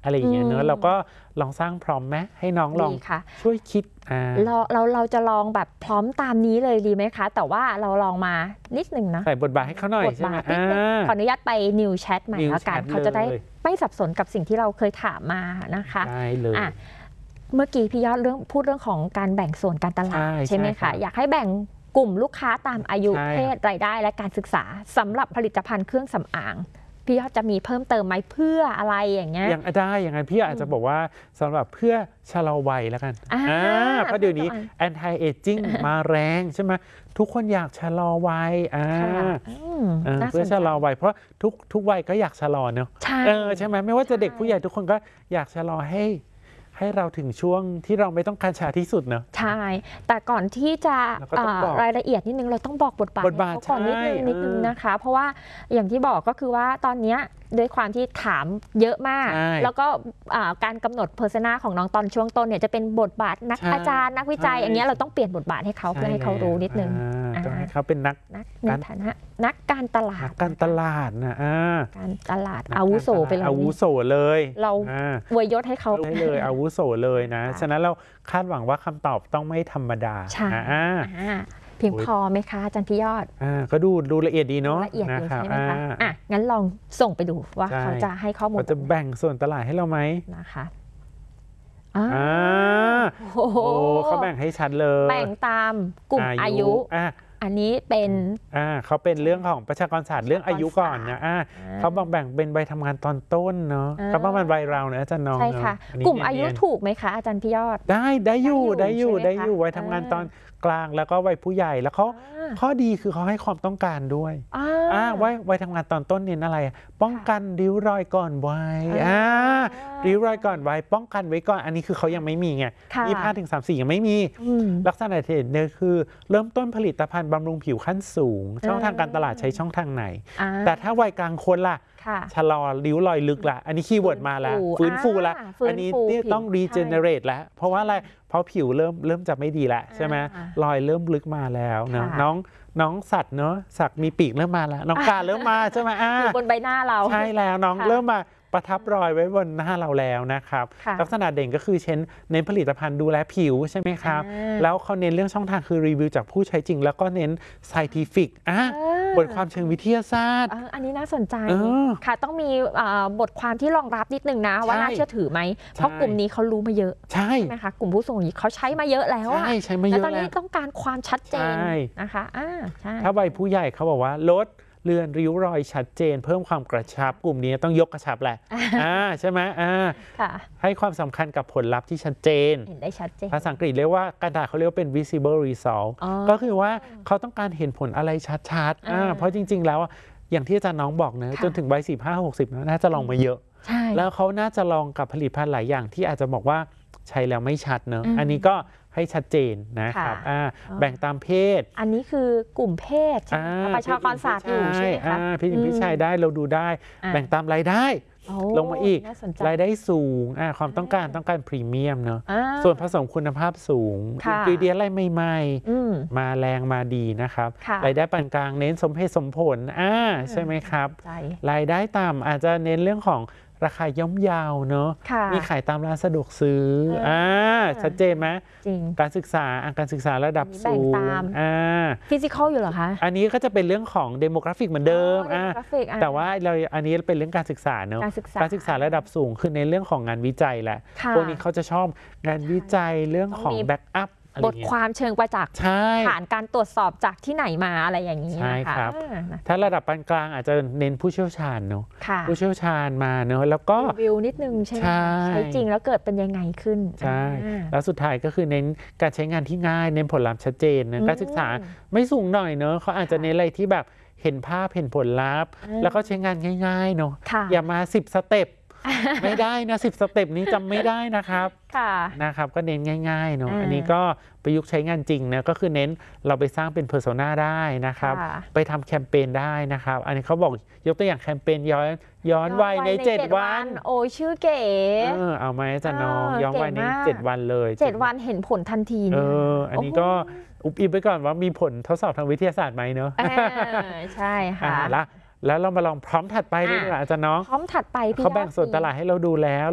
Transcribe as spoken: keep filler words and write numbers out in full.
อะไรอย่างเงี้ยเนอะเราก็ลองสร้างพร้อมไหมให้น้องลองช่วยคิดเราเราเราจะลองแบบพร้อมตามนี้เลยดีไหมคะแต่ว่าเราลองมานิดนึงนะใส่บทบาทให้เขาหน่อยใช่ไหมขออนุญาตไป New Chat ใหม่ละกันเขาจะได้ไม่สับสนกับสิ่งที่เราเคยถามมานะคะได้เลยเมื่อกี้พี่ยอดเรื่องพูดเรื่องของการแบ่งส่วนการตลาดใช่ไหมคะอยากให้แบ่งกลุ่มลูกค้าตามอายุเพศรายได้และการศึกษาสำหรับผลิตภัณฑ์เครื่องสำอางพี่ยอดจะมีเพิ่มเติมไหมเพื่ออะไรอย่างเงี้ยอย่างได้อย่างไงพี่อาจจะบอกว่าสำหรับเพื่อชะลอวัยแล้วกันอ่าเพราะเดี๋ยวนี้ anti aging มาแรงใช่ไหมทุกคนอยากชะลอวัยอ่าเพื่อชะลอวัยเพราะทุกทุกวัยก็อยากชะลอเนอะเออใช่ไหมไม่ว่าจะเด็กผู้ใหญ่ทุกคนก็อยากชะลอให้ให้เราถึงช่วงที่เราไม่ต้องการชาที่สุดเนอะใช่แต่ก่อนที่จะรายละเอียดนิดนึงเราต้องบอกบทบาทเขาก่อนนิดนึงนิดนึงนะคะเพราะว่าอย่างที่บอกก็คือว่าตอนนี้ด้วยความที่ถามเยอะมากแล้วก็การกำหนดเพอร์ซนาของน้องตอนช่วงต้นเนี่ยจะเป็นบทบาทนักอาจารย์นักวิจัยอย่างเงี้ยเราต้องเปลี่ยนบทบาทให้เขาเพื่อให้เขารู้นิดนึงต้องให้เขาเป็นนักในฐานะนักการตลาดการตลาดนะการตลาดอาวุโสไปเลยอาวุโสเลยเราอวยยศให้เขาได้เลยอาวุโสเลยนะฉะนั้นเราคาดหวังว่าคำตอบต้องไม่ธรรมดาใช่เพียงพอไหมคะอาจารย์พี่ยอดอ่าก็ดูดูละเอียดดีเนาะละเอียดเลยใช่ไหมคะอ่ะงั้นลองส่งไปดูว่าเขาจะให้ข้อมูลเขาจะแบ่งส่วนตลาดให้เราไหมนะคะอ่าโอ้เขาแบ่งให้ชัดเลยแบ่งตามกลุ่มอายุอ่ะอันนี้เป็นอ่าเขาเป็นเรื่องของประชากรศาสตร์เรื่องอายุก่อนนะอ่าเขาบอกแบ่งเป็นใบทำงานตอนต้นเนาะเขาประมาณใบเราเนอะอาจารย์น้องใช่ค่ะกลุ่มอายุถูกไหมคะอาจารย์พี่ยอดได้ได้อยู่ได้อยู่ได้อยู่ใบทำงานตอนกลางแล้วก็วัยผู้ใหญ่แล้วเขาข้อดีคือเขาให้ความต้องการด้วยอ่าวัยวัยทำงานตอนต้นเน้นอะไรป้องกันริ้วรอยก่อนวัยอ่าริ้วรอยก่อนวัยป้องกันไว้ก่อนอันนี้คือเขายังไม่มีไงยี่สิบห้าถึงสามสิบสี่ยังไม่มีลักษณะเด่นเนี่ยคือเริ่มต้นผลิตภัณฑ์บำรุงผิวขั้นสูงช่องทางการตลาดใช้ช่องทางไหนแต่ถ้าวัยกลางคนล่ะชะลอริ้วรอยลึกละอันนี้คีย์เวิร์ดมาแล้วฟื้นฟูละอันนี้ต้องรีเจเนเรตแล้วเพราะว่าอะไรเพราะผิวเริ่มเริ่มจะไม่ดีแล้วใช่ไหมรอยเริ่มลึกมาแล้วเนาะน้องน้องสัตว์เนาะสัตว์มีปีกเริ่มมาแล้วน้องกาเริ่มมาใช่ไหมบนใบหน้าเราใช่แล้วน้องเริ่มมาประทับรอยไว้บนหน้าเราแล้วนะครับลักษณะเด่นก็คือเช่นเน้นผลิตภัณฑ์ดูแลผิวใช่ไหมครับแล้วเขาเน้นเรื่องช่องทางคือรีวิวจากผู้ใช้จริงแล้วก็เน้น scientific อ่ะบทความเชิงวิทยาศาสตร์อันนี้น่าสนใจค่ะต้องมีบทความที่รองรับนิดนึงนะว่าน่าเชื่อถือไหมเพราะกลุ่มนี้เขารู้มาเยอะใช่ไหมคะกลุ่มผู้สูงอายุเขาใช้มาเยอะแล้วใช่ใช้มาเยอะแล้วตอนนี้ต้องการความชัดเจนนะคะถ้าวัยผู้ใหญ่เขาบอกว่าลดเลือนริ้วรอยชัดเจนเพิ่มความกระชับกลุ่มนี้ต้องยกกระชับแหละอ่าใช่ไหมอ่าให้ความสำคัญกับผลลัพธ์ที่ชัดเจนเห็นได้ชัดเจนภาษาอังกฤษเรียกว่าการตลาดเขาเรียกว่าเป็น visible result ก็คือว่าเขาต้องการเห็นผลอะไรชัดๆอ่าเพราะจริงๆแล้วอย่างที่อาจารย์น้องบอกนะจนถึงวัยสิบห้าหกสิบน่าจะลองมาเยอะแล้วเขาน่าจะลองกับผลิตภัณฑ์หลายอย่างที่อาจจะบอกว่าใช้แล้วไม่ชัดเนอะอันนี้ก็ให้ชัดเจนนะครับแบ่งตามเพศอันนี้คือกลุ่มเพศประชากรศาสตร์อยู่ใช่ไหมคะพี่หญิงพี่ชายได้เราดูได้แบ่งตามรายได้ลงมาอีกรายได้สูงความต้องการต้องการพรีเมียมเนอะส่วนผสมคุณภาพสูงอินกรีเดียนอะไรใหม่ๆมาแรงมาดีนะครับรายได้ปานกลางเน้นสมเหตุสมผลอ่าใช่ไหมครับรายได้ต่ำอาจจะเน้นเรื่องของราคาย่อมยาวเนอะมีขายตามร้านสะดวกซื้ออ่าชัดเจนไหมการศึกษาการศึกษาระดับสูงอ่าฟิสิกอลอยู่เหรอคะอันนี้ก็จะเป็นเรื่องของเดโมกราฟิกเหมือนเดิมอ่าแต่ว่าเราอันนี้เป็นเรื่องการศึกษาเนอะการศึกษาระดับสูงคือในเรื่องของงานวิจัยแหละพวกนี้เขาจะชอบงานวิจัยเรื่องของแบ็กอัพบทความเชิงประจักษ์ผ่านการตรวจสอบจากที่ไหนมาอะไรอย่างนี้ใช่ครับถ้าระดับปานกลางอาจจะเน้นผู้เชี่ยวชาญเนาะผู้เชี่ยวชาญมาเนาะแล้วก็รีวิวนิดนึงใช่ไหมใช้จริงแล้วเกิดเป็นยังไงขึ้นใช่แล้วสุดท้ายก็คือเน้นการใช้งานที่ง่ายเน้นผลลัพธ์ชัดเจนนะการศึกษาไม่สูงหน่อยเนาะเขาอาจจะเน้นอะไรที่แบบเห็นภาพเห็นผลลัพธ์แล้วก็ใช้งานง่ายๆเนาะอย่ามาสิบสเต็ปไม่ได้นะสิบสเต็ปนี้จำไม่ได้นะครับนะครับก็เน้นง่ายๆเนาะอันนี้ก็ประยุกต์ใช้งานจริงนะก็คือเน้นเราไปสร้างเป็นเพอร์โซนาได้นะครับไปทำแคมเปญได้นะครับอันนี้เขาบอกยกตัวอย่างแคมเปญย้อนย้อนวัยในเจ็ดวันโอ้ชื่อเก๋เออเอาไหมอาจารย์น้องย้อนวัยในเจ็ดวันเลยเจ็ดวันเห็นผลทันทีเอออันนี้ก็อุบอิบไปก่อนว่ามีผลทดสอบทางวิทยาศาสตร์ไหมเนาะใช่ค่ะแล้วเรามาลองพร้อมถัดไปเลยอาจารย์น้องพร้อมถัดไปเขาแบ่งส่วนตลาดให้เราดูแล้ว